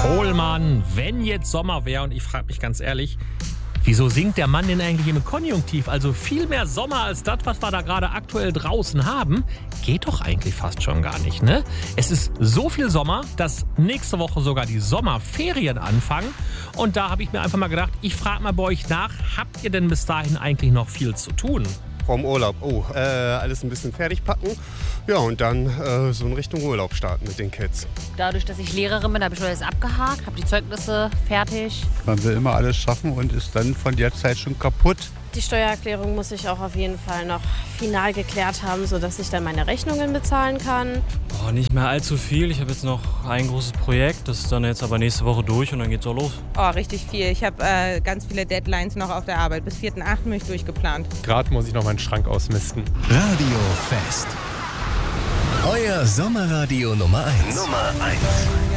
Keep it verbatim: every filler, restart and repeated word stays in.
Pohlmann, wenn jetzt Sommer wäre, und ich frage mich ganz ehrlich, wieso singt der Mann denn eigentlich im Konjunktiv? Also viel mehr Sommer als das, was wir da gerade aktuell draußen haben, geht doch eigentlich fast schon gar nicht, ne? Es ist so viel Sommer, dass nächste Woche sogar die Sommerferien anfangen. Und da habe ich mir einfach mal gedacht, ich frage mal bei euch nach, habt ihr denn bis dahin eigentlich noch viel zu tun? Vorm Urlaub, oh, äh, alles ein bisschen fertig packen. Ja, und dann äh, so in Richtung Urlaub starten mit den Kids. Dadurch, dass ich Lehrerin bin, habe ich alles abgehakt, habe die Zeugnisse fertig. Man will immer alles schaffen und ist dann von der Zeit schon kaputt. Die Steuererklärung muss ich auch auf jeden Fall noch final geklärt haben, sodass ich dann meine Rechnungen bezahlen kann. Oh, nicht mehr allzu viel. Ich habe jetzt noch ein großes Projekt, das ist dann jetzt aber nächste Woche durch und dann geht's auch los. Oh, richtig viel. Ich habe äh, ganz viele Deadlines noch auf der Arbeit. Bis vierten achten bin ich durchgeplant. Gerade muss ich noch meinen Schrank ausmisten. Radio Fest. Euer Sommerradio Nummer eins. Nummer eins.